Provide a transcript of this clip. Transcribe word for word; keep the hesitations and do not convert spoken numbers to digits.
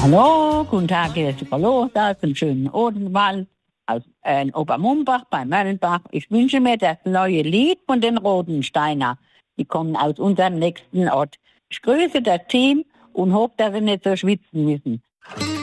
Hallo, guten Tag, hier ist die Frau Lothar aus dem schönen Odenwald, aus äh, in Obermumbach bei Möllenbach. Ich wünsche mir das neue Lied von den Rodensteiner. Die kommen aus unserem nächsten Ort. Ich grüße das Team und hoffe, dass sie nicht so schwitzen müssen.